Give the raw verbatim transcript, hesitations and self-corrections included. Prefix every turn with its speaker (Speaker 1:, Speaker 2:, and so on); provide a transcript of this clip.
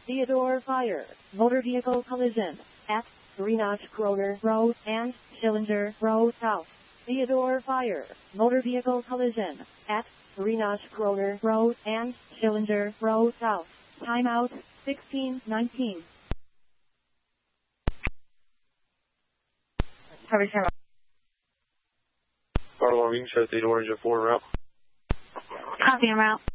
Speaker 1: Theodore Fire, motor vehicle collision, at three Notch Kroner Road and Schillinger Road South. Theodore Fire, motor vehicle collision, at three Notch Kroner Road and Schillinger Road South. Timeout, sixteen nineteen.
Speaker 2: Harvey Shamrock.
Speaker 3: Car alarm, you can show Theodore Engine four route.
Speaker 2: Copy en route.